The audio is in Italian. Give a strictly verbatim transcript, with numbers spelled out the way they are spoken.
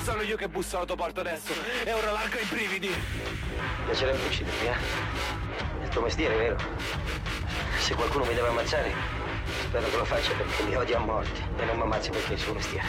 Sono io che busso all'autoporto adesso e ora largo ai brividi. Mi piacerebbe uccidermi, eh? È il tuo mestiere, vero? Se qualcuno mi deve ammazzare, spero che lo faccia perché mi odia a morte e non mi ammazzi perché è il suo mestiere.